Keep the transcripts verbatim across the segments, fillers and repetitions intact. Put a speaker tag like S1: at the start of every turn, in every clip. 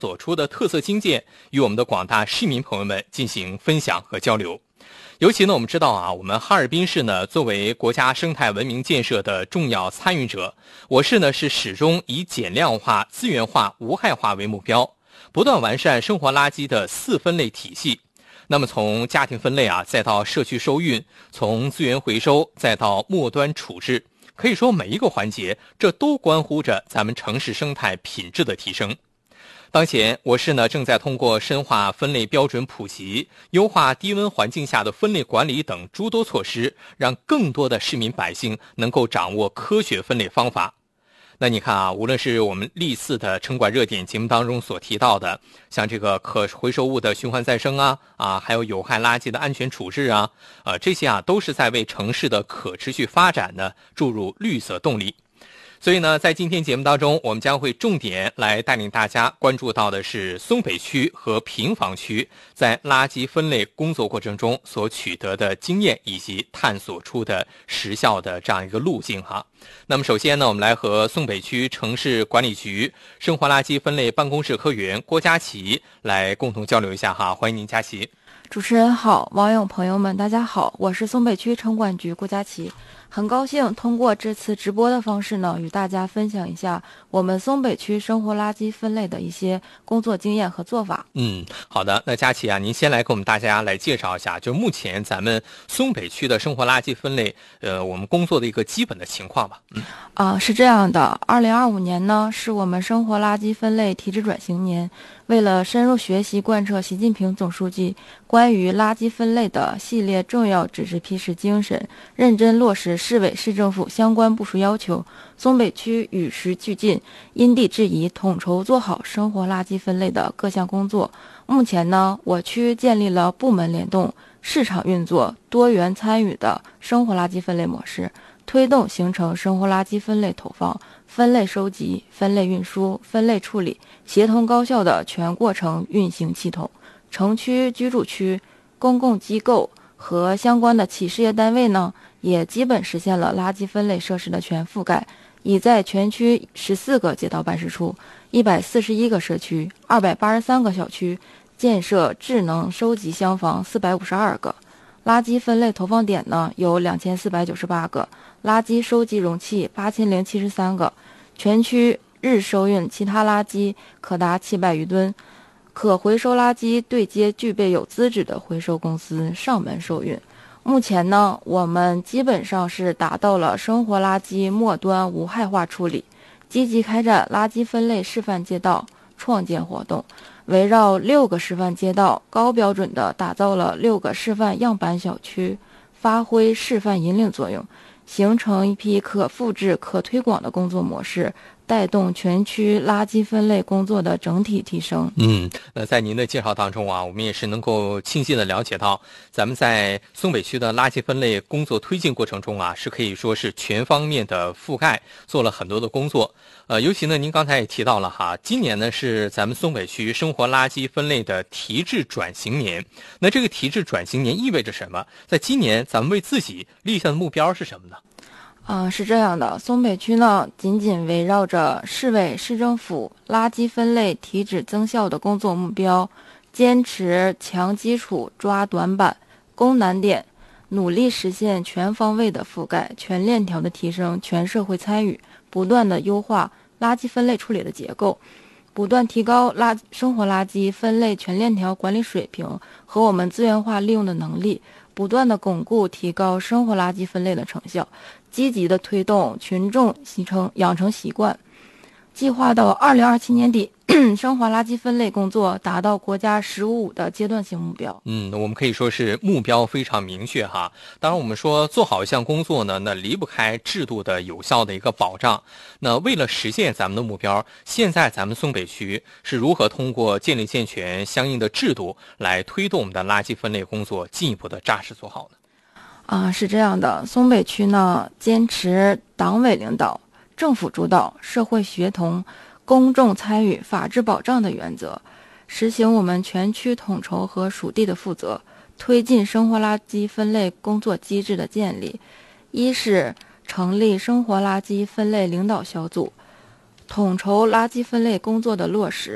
S1: 所出的特色经验与我们的广大市民朋友们进行分享和交流。尤其呢，我们知道啊，我们哈尔滨市呢作为国家生态文明建设的重要参与者，我市呢是始终以减量化、资源化、无害化为目标，不断完善生活垃圾的四分类体系。那么从家庭分类啊，再到社区收运，从资源回收再到末端处置，可以说每一个环节，这都关乎着咱们城市生态品质的提升。当前，我市呢正在通过深化分类标准普及、优化低温环境下的分类管理等诸多措施，让更多的市民百姓能够掌握科学分类方法。那你看啊，无论是我们历次的城管热点节目当中所提到的，像这个可回收物的循环再生啊，啊，还有有害垃圾的安全处置啊，呃，这些啊都是在为城市的可持续发展呢注入绿色动力。所以呢，在今天节目当中，我们将会重点来带领大家关注到的是松北区和平房区在垃圾分类工作过程中所取得的经验，以及探索出的实效的这样一个路径哈。那么首先呢，我们来和松北区城市管理局生活垃圾分类办公室科员郭佳琪来共同交流一下哈。欢迎您，佳琪。
S2: 主持人好，网友朋友们大家好，我是松北区城管局郭佳琪。很高兴通过这次直播的方式呢，与大家分享一下我们松北区生活垃圾分类的一些工作经验和做法。
S1: 嗯，好的。那佳琪啊，您先来给我们大家来介绍一下，就目前咱们松北区的生活垃圾分类，呃，我们工作的一个基本的情况吧。嗯，
S2: 啊、呃，是这样的，二零二五年呢，是我们生活垃圾分类体制转型年。为了深入学习贯彻习近平总书记关于垃圾分类的系列重要指示批示精神，认真落实市委市政府相关部署要求，松北区与时俱进，因地制宜，统筹做好生活垃圾分类的各项工作。目前呢，我区建立了部门联动、市场运作、多元参与的生活垃圾分类模式，推动形成生活垃圾分类投放、分类收集、分类运输、分类处理协同高效的全过程运行系统。城区、居住区、公共机构和相关的企事业单位呢，也基本实现了垃圾分类设施的全覆盖，已在全区十四个街道办事处、一百四十一个社区、二百八十三个小区建设智能收集箱房四百五十二个。垃圾分类投放点呢有两千四百九十八个，垃圾收集容器八千零七十三个，全区日收运其他垃圾可达七百余吨，可回收垃圾对接具备有资质的回收公司上门收运。目前呢，我们基本上是达到了生活垃圾末端无害化处理，积极开展垃圾分类示范街道创建活动，围绕六个示范街道，高标准地打造了六个示范样板小区，发挥示范引领作用，形成一批可复制、可推广的工作模式，带动全区垃圾分类工作的整体提升。
S1: 嗯，那在您的介绍当中啊，我们也是能够清晰的了解到，咱们在松北区的垃圾分类工作推进过程中啊，是可以说是全方面的覆盖，做了很多的工作。呃，尤其呢，您刚才也提到了哈，今年呢是咱们松北区生活垃圾分类的提质转型年。那这个提质转型年意味着什么？在今年咱们为自己立下的目标是什么呢？
S2: 啊、呃，是这样的，松北区呢，紧紧围绕着市委市政府垃圾分类提质增效的工作目标，坚持强基础抓短板、攻难点，努力实现全方位的覆盖、全链条的提升、全社会参与，不断的优化垃圾分类处理的结构，不断提高垃生活垃圾分类全链条管理水平和我们资源化利用的能力，不断的巩固提高生活垃圾分类的成效，积极的推动群众形成养成习惯，计划到二零二七年底生活垃圾分类工作达到国家“十五五”的阶段性目标。
S1: 嗯，我们可以说是目标非常明确哈。当然，我们说做好一项工作呢，那离不开制度的有效的一个保障。那为了实现咱们的目标，现在咱们松北区是如何通过建立健全相应的制度来推动我们的垃圾分类工作进一步的扎实做好呢？
S2: 啊，是这样的，松北区呢坚持党委领导、政府主导、社会协同、公众参与、法治保障的原则，实行我们全区统筹和属地的负责，推进生活垃圾分类工作机制的建立。一是成立生活垃圾分类领导小组，统筹垃圾分类工作的落实，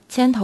S2: 牵头